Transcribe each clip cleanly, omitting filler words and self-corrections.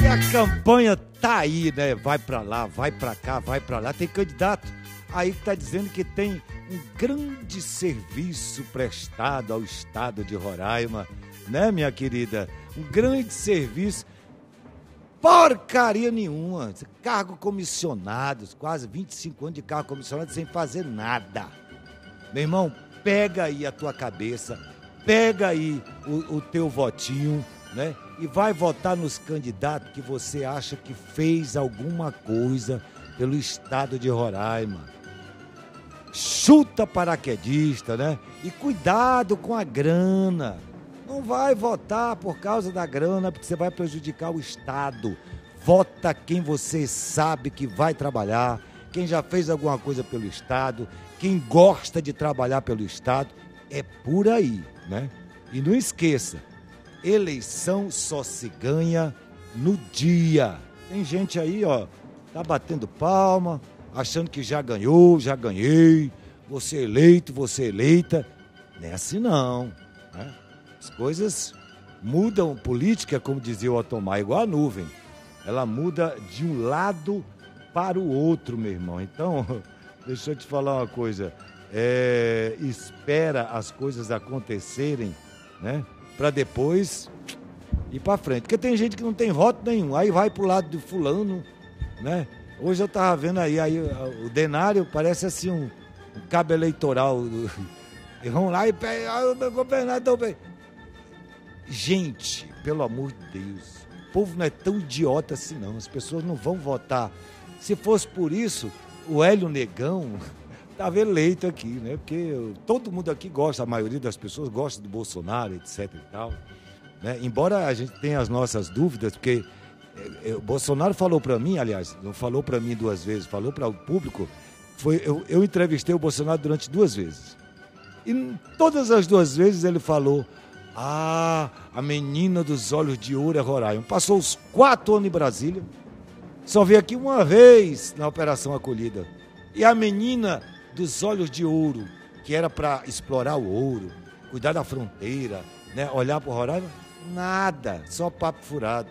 A campanha tá aí, né? Vai pra lá, vai pra cá, vai pra lá. Tem candidato aí que tá dizendo que tem um grande serviço prestado ao estado de Roraima, né, minha querida? Um grande serviço. Porcaria nenhuma. Cargo comissionado, quase 25 anos de cargo comissionado sem fazer nada. Meu irmão, pega aí a tua cabeça, pega aí o teu votinho, né? E vai votar nos candidatos que você acha que fez alguma coisa pelo estado de Roraima. Chuta paraquedista, né? E cuidado com a grana. Não vai votar por causa da grana, porque você vai prejudicar o estado. Vota quem você sabe que vai trabalhar, quem já fez alguma coisa pelo estado, quem gosta de trabalhar pelo estado. É por aí, né? E não esqueça, eleição só se ganha no dia. Tem gente aí, ó, tá batendo palma, achando que já ganhou, já ganhei, você eleito, você eleita. Não é assim não, né? As coisas mudam, política, como dizia o Otomar, igual a nuvem. Ela muda de um lado para o outro, meu irmão. Então, deixa eu te falar uma coisa. Espera as coisas acontecerem, né? Para depois ir para frente. Porque tem gente que não tem voto nenhum, aí vai pro lado do fulano, né? Hoje eu tava vendo aí o Denário parece assim um cabo eleitoral. E vão lá e pegam, o governador. Gente, pelo amor de Deus, o povo não é tão idiota assim não, as pessoas não vão votar. Se fosse por isso, o Hélio Negão estava eleito aqui, né? Porque todo mundo aqui gosta, a maioria das pessoas gosta do Bolsonaro, etc e tal, né? Embora a gente tenha as nossas dúvidas, porque o Bolsonaro falou para mim, aliás, não falou para mim 2 vezes, falou para o público, eu entrevistei o Bolsonaro durante 2 vezes. E todas as 2 vezes ele falou: a menina dos olhos de ouro é Roraima. Passou os 4 anos em Brasília, só veio aqui uma vez na Operação Acolhida. E a menina dos olhos de ouro, que era para explorar o ouro, cuidar da fronteira, né, olhar para o Roraima, nada, só papo furado.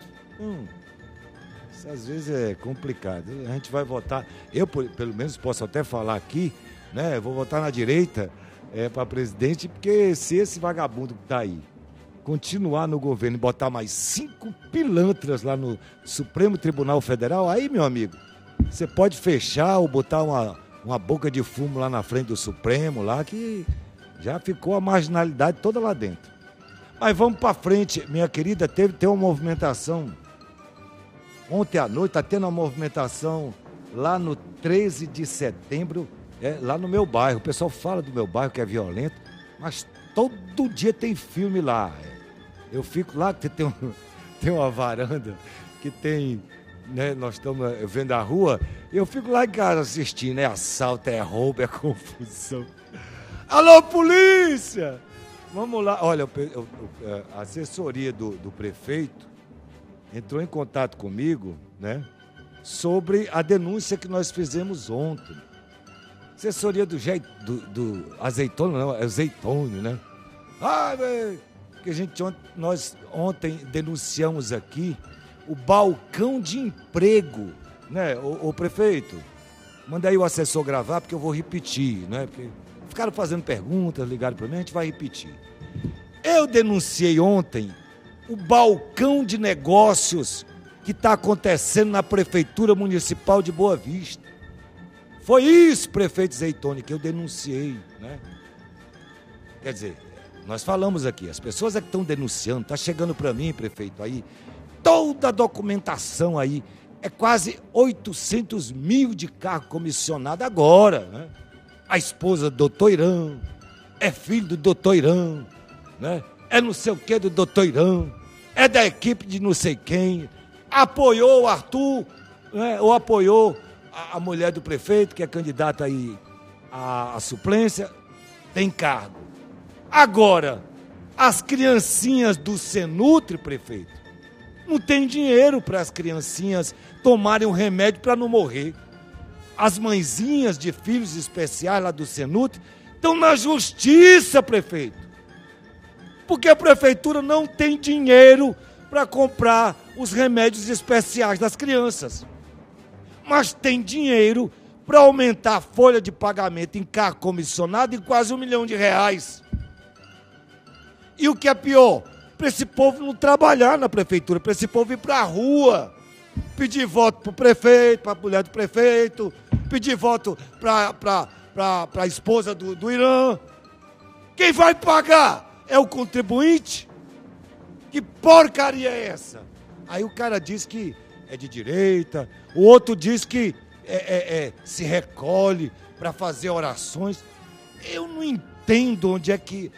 Isso às vezes é complicado. A gente vai votar, eu pelo menos posso até falar aqui, né, vou votar na direita para presidente, porque se esse vagabundo que está aí continuar no governo e botar mais 5 pilantras lá no Supremo Tribunal Federal, aí, meu amigo, você pode fechar ou botar uma boca de fumo lá na frente do Supremo, lá que já ficou a marginalidade toda lá dentro. Mas vamos para frente, minha querida, tem uma movimentação, ontem à noite está tendo uma movimentação lá no 13 de setembro, lá no meu bairro. O pessoal fala do meu bairro que é violento, mas todo dia tem filme lá. Eu fico lá, que tem uma varanda que tem, né, nós estamos vendo a rua, eu fico lá em casa assistindo, assalto, roubo, confusão. Alô, polícia! Vamos lá. Olha, a assessoria do prefeito entrou em contato comigo, né, sobre a denúncia que nós fizemos ontem. Assessoria do azeitona, não, é o Zeitônio, né? Porque nós ontem denunciamos aqui o balcão de emprego, né? O prefeito, manda aí o assessor gravar, porque eu vou repetir, né? Porque ficaram fazendo perguntas, ligaram para mim, a gente vai repetir. Eu denunciei ontem o balcão de negócios que está acontecendo na Prefeitura Municipal de Boa Vista. Foi isso, prefeito Zeitônio, que eu denunciei, né? Quer dizer, nós falamos aqui, as pessoas é que estão denunciando, está chegando para mim, prefeito, aí, toda a documentação aí, é quase 800 mil de carro comissionado agora, né? A esposa do doutor Irã, é filho do doutor Irã, né? É não sei o que do doutor Irã, é da equipe de não sei quem, apoiou o Arthur, né? Ou apoiou a mulher do prefeito, que é candidata aí à suplência, tem cargo. Agora, as criancinhas do Senutre, prefeito, não tem dinheiro para as criancinhas tomarem um remédio para não morrer. As mãezinhas de filhos especiais lá do Senutre estão na justiça, prefeito. Porque a prefeitura não tem dinheiro para comprar os remédios especiais das crianças. Mas tem dinheiro para aumentar a folha de pagamento em cargo comissionado em quase R$1 milhão. E o que é pior, para esse povo não trabalhar na prefeitura, para esse povo ir para a rua, pedir voto para o prefeito, para a mulher do prefeito, pedir voto para a esposa do Irã. Quem vai pagar é o contribuinte? Que porcaria é essa? Aí o cara diz que é de direita, o outro diz que se recolhe para fazer orações. Eu não entendo onde é que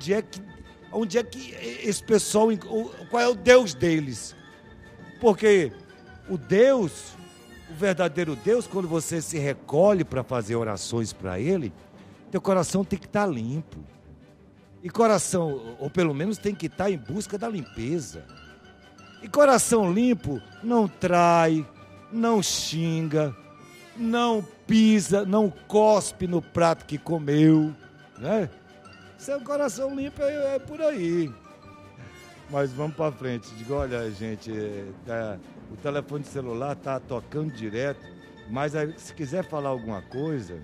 esse pessoal, qual é o Deus deles. Porque o verdadeiro Deus, quando você se recolhe para fazer orações para Ele, teu coração tem que estar limpo. E coração, ou pelo menos tem que estar em busca da limpeza. E coração limpo não trai, não xinga, não pisa, não cospe no prato que comeu, né? Seu coração limpo é por aí. Mas vamos para frente. Digo, olha, gente, o telefone celular está tocando direto, mas se quiser falar alguma coisa,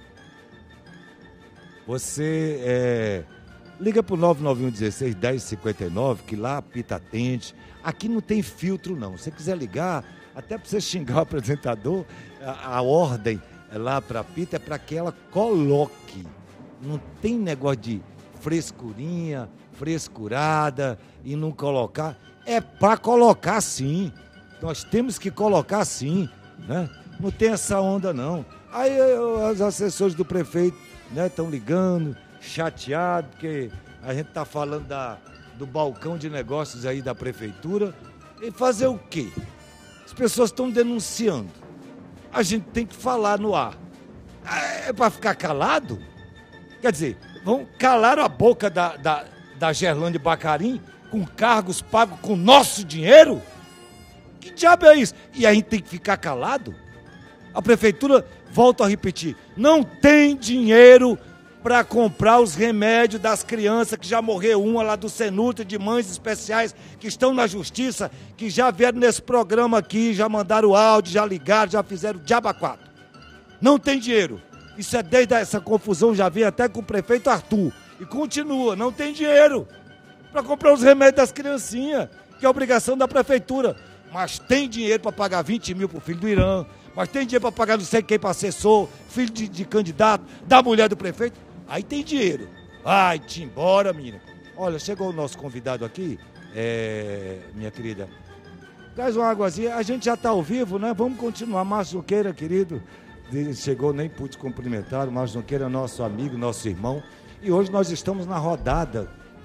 você liga para o 991-16-1059, que lá a Pita atende. Aqui não tem filtro, não. Se você quiser ligar, até para você xingar o apresentador, a ordem lá para a Pita é para que ela coloque. Não tem negócio de frescurinha, frescurada e não colocar. É para colocar sim. Nós temos que colocar sim, né? Não tem essa onda, não. Aí os assessores do prefeito, né, estão ligando, chateado, porque a gente está falando do balcão de negócios aí da prefeitura. E fazer o quê? As pessoas estão denunciando. A gente tem que falar no ar. É para ficar calado? Quer dizer, vão calar a boca da Gerlane Bacarim com cargos pagos com nosso dinheiro? Que diabo é isso? E a gente tem que ficar calado? A prefeitura, volto a repetir, não tem dinheiro para comprar os remédios das crianças, que já morreu uma lá do Senutri, de mães especiais, que estão na justiça, que já vieram nesse programa aqui, já mandaram áudio, já ligaram, já fizeram diabo 4. Não tem dinheiro. Isso é desde essa confusão, já vem até com o prefeito Arthur. E continua, não tem dinheiro para comprar os remédios das criancinhas, que é obrigação da prefeitura. Mas tem dinheiro para pagar 20 mil para o filho do Irã, mas tem dinheiro para pagar não sei quem para assessor, filho de candidato, da mulher do prefeito. Aí tem dinheiro. Vai-te embora, menina. Olha, chegou o nosso convidado aqui, minha querida. Traz uma águazinha, a gente já está ao vivo, né? Vamos continuar. Márcio Junqueira, querido, chegou, nem pude cumprimentar. O Márcio Junqueira é nosso amigo, nosso irmão. E hoje nós estamos na rodada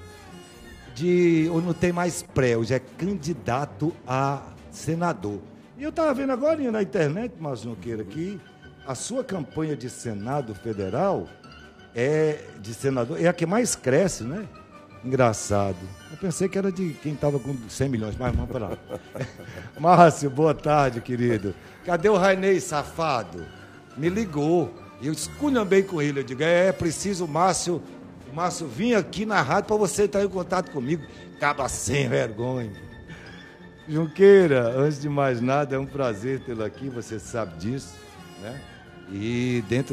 hoje não tem mais pré, hoje é candidato a senador. E eu estava vendo agora na internet, Márcio Junqueira, que a sua campanha de Senado Federal de senador, é a que mais cresce, né? Engraçado. Eu pensei que era de quem estava com 100 milhões, mas vamos para lá. Márcio, boa tarde, querido. Cadê o Rainei, safado? Me ligou. Eu esculhambei com ele. Eu digo, preciso o Márcio vir aqui na rádio para você estar em contato comigo. Acaba sem vergonha. Junqueira, antes de mais nada, é um prazer tê-lo aqui, você sabe disso, né? E dentro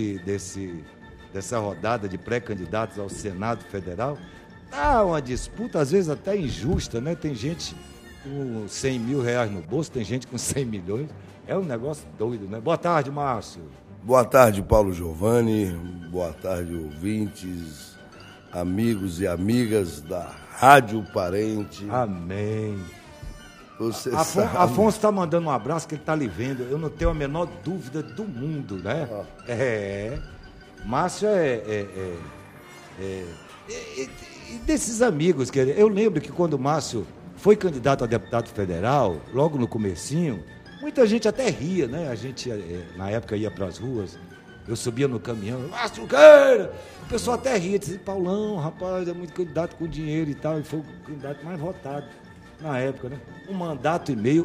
dessa rodada de pré-candidatos ao Senado Federal, tá uma disputa, às vezes até injusta, né? Tem gente com 100 mil reais no bolso, tem gente com 100 milhões. É um negócio doido, né? Boa tarde, Márcio. Boa tarde, Paulo Giovanni. Boa tarde, ouvintes, amigos e amigas da Rádio Parente. Amém. Você Afonso está mandando um abraço, que ele está lhe vendo. Eu não tenho a menor dúvida do mundo, né? Márcio e desses amigos, eu lembro que quando o Márcio foi candidato a deputado federal, logo no comecinho, muita gente até ria, né? A gente, na época, ia para as ruas, eu subia no caminhão, Márcio Junqueira! O pessoal até ria, dizia, Paulão, rapaz, é muito candidato com dinheiro e tal, e foi o candidato mais votado na época, né? 1 mandato e meio,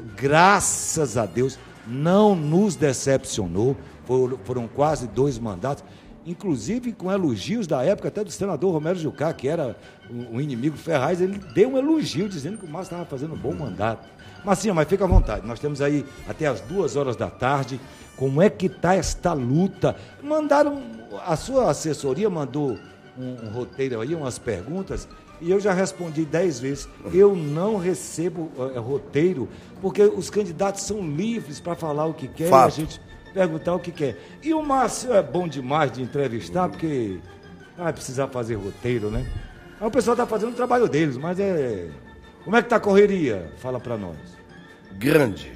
graças a Deus, não nos decepcionou, foram quase 2 mandatos. inclusive com elogios da época até do senador Romero Jucá, que era um inimigo ferraz, ele deu um elogio dizendo que o Márcio estava fazendo um bom mandato. Marcinho, mas fica à vontade, nós temos aí até as 14h. Como é que está esta luta? A sua assessoria mandou um roteiro aí, umas perguntas, e eu já respondi 10 vezes. Eu não recebo roteiro, porque os candidatos são livres para falar o que quer, a gente perguntar o que quer. E o Márcio é bom demais de entrevistar, porque vai precisar fazer roteiro, né? Aí o pessoal está fazendo o trabalho deles, mas como é que está a correria? Fala para nós. Grande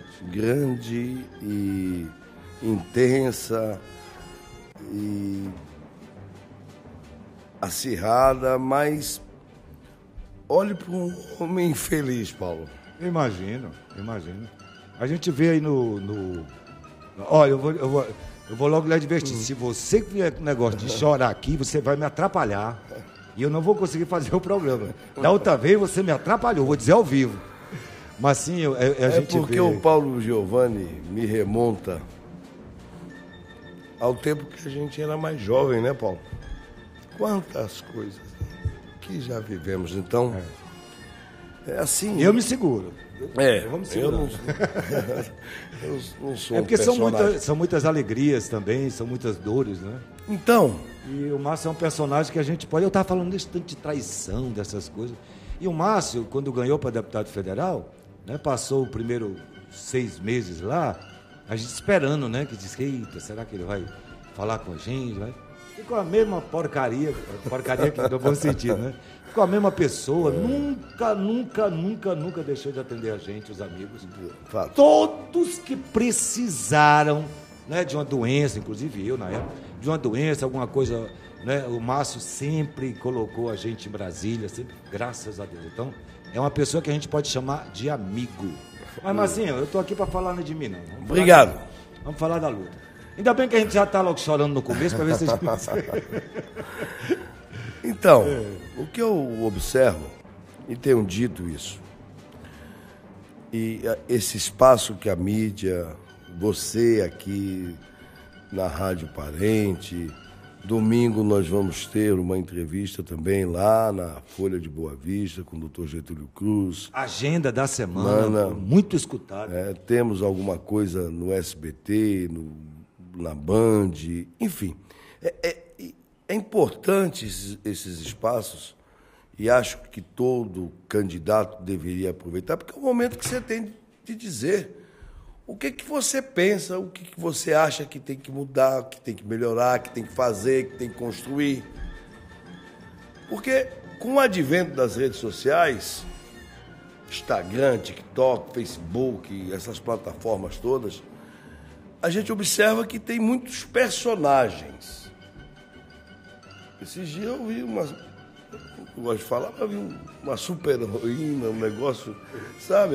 e intensa e acirrada, mas olhe para um homem infeliz, Paulo. Imagino. A gente vê aí Olha, eu vou logo lhe advertir. Se você vier com o negócio de chorar aqui, você vai me atrapalhar. E eu não vou conseguir fazer o programa. Da outra vez você me atrapalhou, vou dizer ao vivo. Mas sim, a gente porque vê... o Paulo Giovanni me remonta ao tempo que a gente era mais jovem, né, Paulo? Quantas coisas que já vivemos, então... É assim... Eu me seguro. Vamos segurar. Eu não sou porque são muitas alegrias também, são muitas dores, né? Então... E o Márcio é um personagem que a gente pode... Eu estava falando desse tanto de traição, dessas coisas. E o Márcio, quando ganhou para deputado federal, né, passou o primeiro 6 meses lá, a gente esperando, né? Que disse, eita, será que ele vai falar com a gente? Vai? Ficou a mesma porcaria que no bom sentido, né? Ficou a mesma pessoa, nunca deixou de atender a gente, os amigos. Fato. Todos que precisaram, né, de uma doença, inclusive eu na época, de uma doença, alguma coisa, né, o Márcio sempre colocou a gente em Brasília, sempre, graças a Deus. Então, é uma pessoa que a gente pode chamar de amigo. Mas, Marcinho, eu estou aqui para falar de mim, não. Obrigado. Vamos falar da luta. Ainda bem que a gente já está logo chorando no começo para ver se a gente... Então, o que eu observo, e tenho dito isso, e esse espaço que a mídia, você aqui na Rádio Parente, domingo nós vamos ter uma entrevista também lá na Folha de Boa Vista com o Dr. Getúlio Cruz. Agenda da semana, muito escutada. Temos alguma coisa no SBT, na Band, enfim. É importante esses espaços e acho que todo candidato deveria aproveitar, porque é o momento que você tem de dizer o que você pensa, o que você acha que tem que mudar, que tem que melhorar, que tem que fazer, que tem que construir. Porque com o advento das redes sociais, Instagram, TikTok, Facebook, essas plataformas todas, a gente observa que tem muitos personagens. Esses dias eu vi eu gosto de falar, mas eu vi uma super-heroína, um negócio, sabe?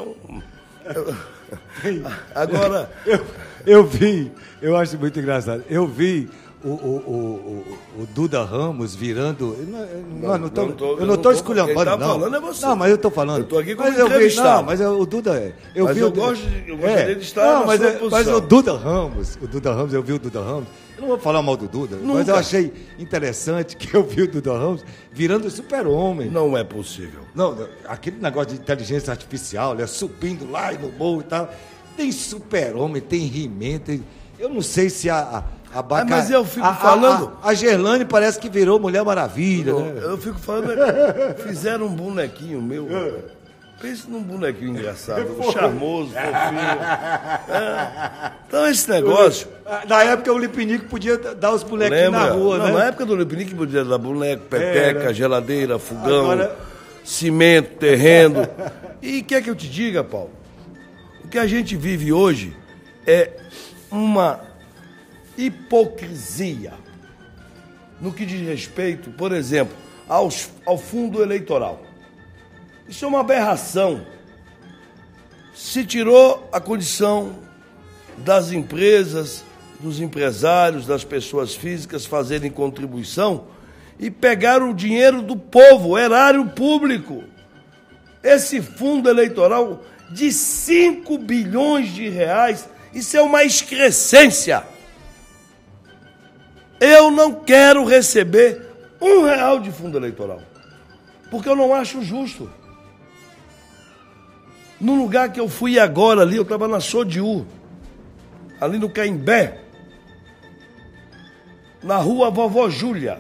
Agora... Eu acho muito engraçado, eu vi o Duda Ramos virando... Eu não estou esculhambando, não. Falando é você. Não, mas eu estou falando. Eu estou aqui como entrevistado. Mas o Duda... Eu gostaria de estar na sua posição. Mas o Duda Ramos, eu vi o Duda Ramos, eu não vou falar mal do Duda, mas eu achei interessante que eu vi o Duda Ramos virando super-homem. Não é possível. Não, aquele negócio de inteligência artificial, né, subindo lá e no morro e tal. Tem super-homem, tem He-Man, eu não sei se mas eu fico falando... A Gerlane parece que virou Mulher Maravilha, né? Eu fico falando... Fizeram um bonequinho meu. Pense num bonequinho engraçado, charmoso, fofinho. Então esse negócio... Na época o Lipinique podia dar os bonequinhos na rua, né? Na época do Lipinique podia dar boneco, peteca, geladeira, fogão, cimento, terreno. E quer que eu te diga, Paulo? O que a gente vive hoje é uma hipocrisia no que diz respeito, por exemplo, ao fundo eleitoral. Isso é uma aberração. Se tirou a condição das empresas, dos empresários, das pessoas físicas fazerem contribuição e pegaram o dinheiro do povo, o erário público. Esse fundo eleitoral de 5 bilhões de reais, isso é uma excrescência. Eu não quero receber R$1 de fundo eleitoral, porque eu não acho justo. No lugar que eu fui agora ali, eu estava na Sodiú, ali no Caimbé, na rua Vovó Júlia,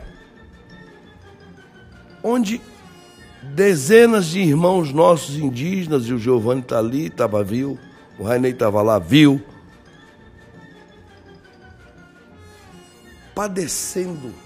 onde dezenas de irmãos nossos indígenas, e o Giovanni está ali, viu, o Rainei estava lá, viu, padecendo